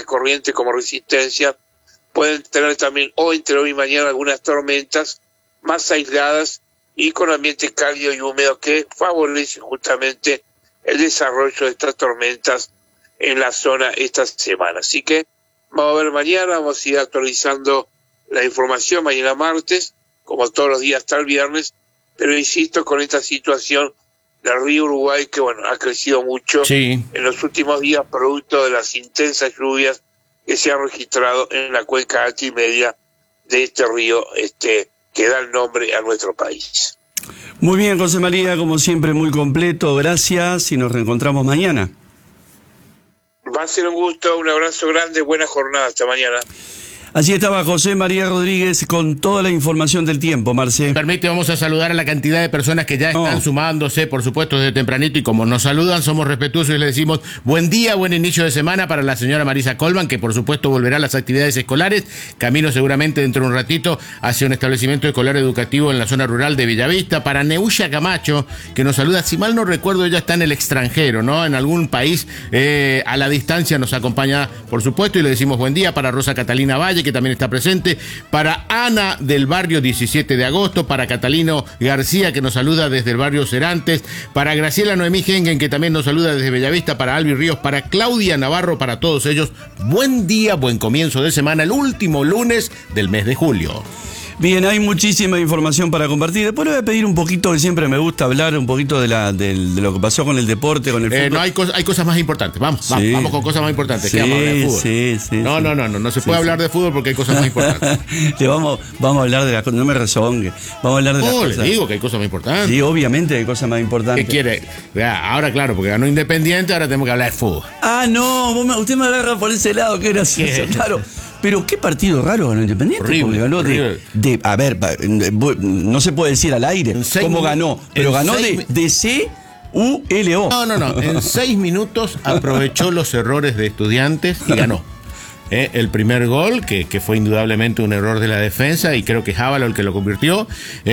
de corriente como resistencia, pueden tener también entre hoy y mañana algunas tormentas más aisladas y con ambiente cálido y húmedo que favorece justamente el desarrollo de estas tormentas en la zona esta semana. Así que vamos a ver mañana, vamos a ir actualizando la información mañana martes, como todos los días hasta el viernes, pero insisto con esta situación del río Uruguay que bueno ha crecido mucho en los últimos días producto de las intensas lluvias que se han registrado en la cuenca alta y media de este río que da el nombre a nuestro país. Muy bien, José María, como siempre muy completo, gracias y nos reencontramos mañana. Va a ser un gusto, un abrazo grande, buena jornada, hasta mañana. Allí estaba José María Rodríguez con toda la información del tiempo, Marce. Permite, vamos a saludar a la cantidad de personas que ya están sumándose, por supuesto, desde tempranito, y como nos saludan, somos respetuosos y le decimos buen día, buen inicio de semana para la señora Marisa Colman, que por supuesto volverá a las actividades escolares, camino seguramente dentro de un ratito hacia un establecimiento escolar educativo en la zona rural de Bellavista, para Neusha Camacho, que nos saluda, si mal no recuerdo, ella está en el extranjero, ¿no? En algún país a la distancia nos acompaña, por supuesto, y le decimos buen día. Para Rosa Catalina Valle, que también está presente, para Ana del barrio 17 de agosto, para Catalino García, que nos saluda desde el barrio Cerantes, para Graciela Noemí Gengen, que también nos saluda desde Bellavista, para Albi Ríos, para Claudia Navarro, para todos ellos, buen día, buen comienzo de semana, el último lunes del mes de julio. Bien, hay muchísima información para compartir. Después le voy a pedir un poquito, que siempre me gusta hablar un poquito de lo que pasó con el deporte, con el fútbol. No, hay cosas más importantes. Vamos con cosas más importantes. Sí, ¿qué vamos a hablar de fútbol? Sí. No se puede hablar de fútbol porque hay cosas más importantes. Vamos a hablar de las cosas, no me rezongue. Vamos a hablar de las cosas. Le digo que hay cosas más importantes. Sí, obviamente hay cosas más importantes. ¿Qué quiere? Ahora, claro, porque ganó Independiente, ahora tenemos que hablar de fútbol. Ah, no, usted me agarra por ese lado, qué gracioso, claro. Pero qué partido raro ganó Independiente. Horrible, ganó a ver, no se puede decir al aire cómo ganó, pero ganó de C-U-L-O. No. En 6 minutos aprovechó los errores de Estudiantes y ganó. El primer gol, que fue indudablemente un error de la defensa, y creo que es Jábalo el que lo convirtió,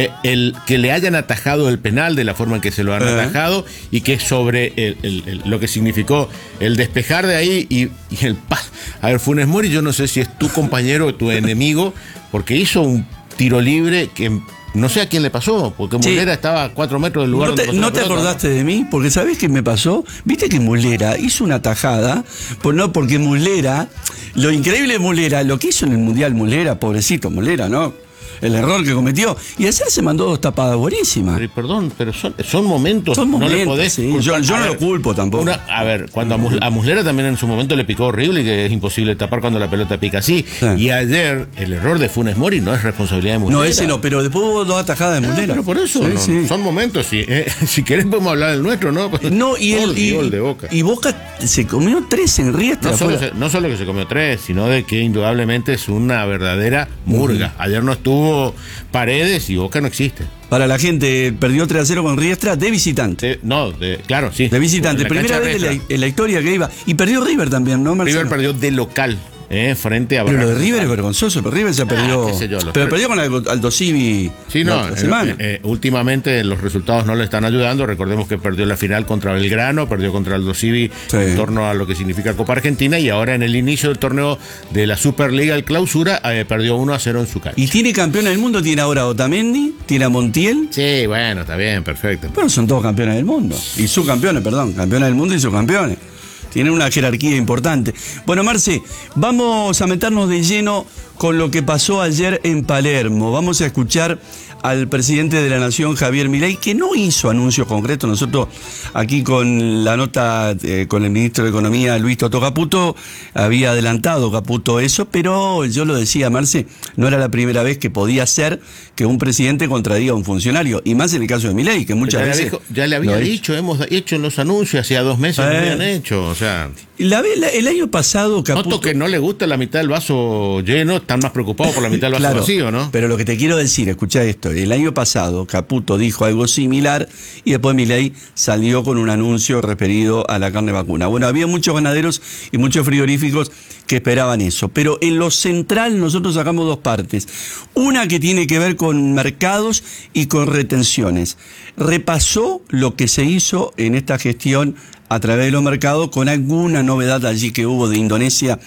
el que le hayan atajado el penal de la forma en que se lo han atajado, y que sobre lo que significó el despejar de ahí y el pas. A ver, Funes Mori, yo no sé si es tu compañero o tu enemigo, porque hizo un tiro libre que no sé a quién le pasó, porque Muslera estaba a 4 metros del lugar donde pasó. ¿No te acordaste de mí? Porque ¿sabés qué me pasó? Viste que Muslera hizo una tajada, porque Muslera, lo increíble de Muslera, lo que hizo en el Mundial Muslera, pobrecito Muslera, ¿no? El error que cometió. Y ayer se mandó 2 tapadas buenísimas. Perdón, pero son momentos. No le podés. Sí. Yo no lo culpo tampoco. A ver, cuando a Muslera también en su momento le picó horrible, y que es imposible tapar cuando la pelota pica así. Sí. Y ayer el error de Funes Mori no es responsabilidad de Muslera. No, ese no, pero después hubo 2 atajadas de Muslera. Pero por eso, son momentos. Si querés podemos hablar del nuestro, ¿no? No, y gol de Boca. Y Boca se comió 3 en Riestra. No solo que se comió 3, sino de que indudablemente es una verdadera murga. Ayer no estuvo Paredes y Boca no existe. Para la gente, perdió 3-0 con Riestra de visitante. Claro, sí. De visitante. Primera vez en la historia que iba. Y perdió River también, ¿no, Marcelo? River perdió de local. Frente a Pero lo de River es vergonzoso, pero River se perdió. Pero perdió con Aldo Civi. Sí, últimamente los resultados no le están ayudando. Recordemos que perdió la final contra Belgrano, perdió contra Aldo Civi en torno a lo que significa Copa Argentina, y ahora en el inicio del torneo de la Superliga, el Clausura, perdió 1-0 en su cancha. Y tiene campeón del mundo, tiene ahora a Otamendi, tiene a Montiel. Sí, bueno, está bien, perfecto. Pero son todos campeones del mundo. Y subcampeones, campeones del mundo y subcampeones. Tiene una jerarquía importante. Bueno, Marce, vamos a meternos de lleno con lo que pasó ayer en Palermo. Vamos a escuchar al presidente de la Nación, Javier Milei, que no hizo anuncios concretos. Nosotros aquí con la nota con el ministro de Economía, Luis Toto Caputo, había adelantado Caputo eso, pero yo lo decía, Marce, no era la primera vez que podía ser que un presidente contradiga a un funcionario, y más en el caso de Milei, que muchas veces... Ya le había dicho, hemos hecho los anuncios, hacía 2 meses lo habían hecho, o sea... El año pasado, Caputo... Noto que no le gusta la mitad del vaso lleno, están más preocupados por la mitad del vaso vacío, ¿no? Pero lo que te quiero decir, escucha esto, el año pasado Caputo dijo algo similar y después Milei salió con un anuncio referido a la carne vacuna. Bueno, había muchos ganaderos y muchos frigoríficos que esperaban eso, pero en lo central nosotros sacamos 2 partes. Una que tiene que ver con mercados y con retenciones. Repasó lo que se hizo en esta gestión a través de los mercados, con alguna novedad allí que hubo de Indonesia